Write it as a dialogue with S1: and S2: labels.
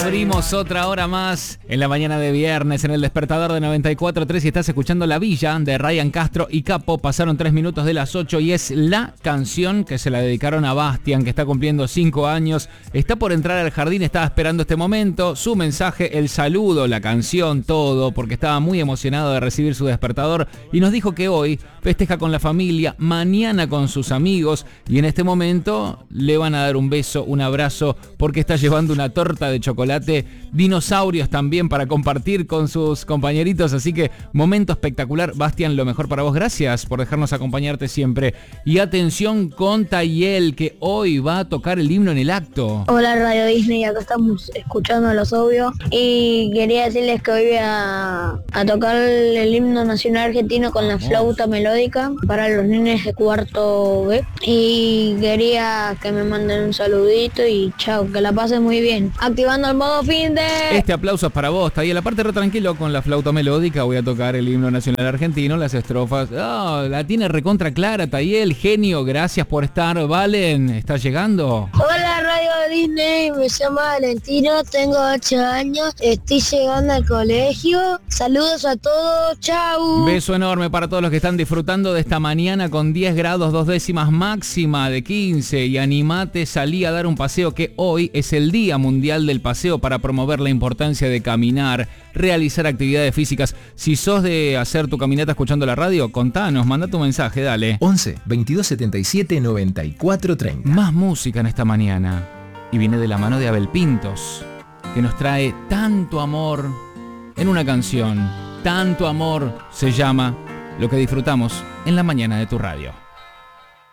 S1: Abrimos otra hora más en la mañana de viernes en el despertador de 94.3 y estás escuchando La Villa de Ryan Castro y Capo. Pasaron 3 minutos de las 8 y es la canción que se la dedicaron a Bastian, que está cumpliendo 5 años. Está por entrar al jardín, estaba esperando este momento, su mensaje, el saludo, la canción, todo, porque estaba muy emocionado de recibir su despertador y nos dijo que hoy festeja con la familia, mañana con sus amigos y en este momento le van a dar un beso, un abrazo, porque está llevando una torta de chocolate, dinosaurios también para compartir con sus compañeritos, así que momento espectacular. Bastian, lo mejor para vos, gracias por dejarnos acompañarte siempre. Y atención con Tayel, que hoy va a tocar el himno en el acto.
S2: Hola Radio Disney, acá estamos escuchando Los Obvios y quería decirles que hoy voy a tocar el himno nacional argentino con la flauta melódica para los nenes de cuarto B y quería que me manden un saludito y chao, que la pasen muy bien. Activando el modo fin de...
S1: Este aplauso es para vos, Tayel. Aparte, re tranquilo con la flauta melódica, voy a tocar el himno nacional argentino, las estrofas. La tiene recontra clara, Tayel, genio, gracias por estar. Valen, ¿está llegando?
S2: Hola Radio Disney, me llamo Valentino, tengo 8 años, estoy llegando al colegio. Saludos a todos, chau.
S1: Beso enorme para todos los que están disfrutando de esta mañana con 10 grados 2 décimas máxima de 15 y animate, salí a dar un paseo, que hoy es el Día Mundial del Paseo para promover la importancia de caminar, realizar actividades físicas. Si sos de hacer tu caminata escuchando la radio, contanos, manda tu mensaje, dale.
S3: 11 22 77 94 30.
S1: Más música en esta mañana y viene de la mano de Abel Pintos, que nos trae tanto amor en una canción. Tanto amor se llama lo que disfrutamos en la mañana de tu radio.